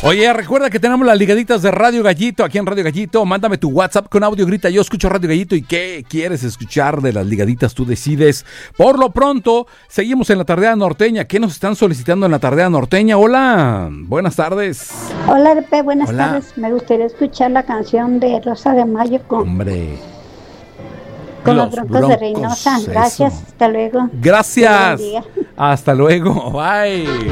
Oye, recuerda que tenemos las ligaditas de Radio Gallito aquí en Radio Gallito. Mándame tu WhatsApp con audio, grita yo escucho Radio Gallito. ¿Y qué quieres escuchar de las ligaditas? Tú decides. Por lo pronto, seguimos en la Tardeada Norteña. ¿Qué nos están solicitando en la Tardeada Norteña? Hola, buenas tardes. Hola, Pepe, buenas Hola. tardes. Me gustaría escuchar la canción de Rosa de Mayo con los Broncos de Reynosa. Eso. Gracias, hasta luego. Gracias. Buen día. Hasta luego. Bye.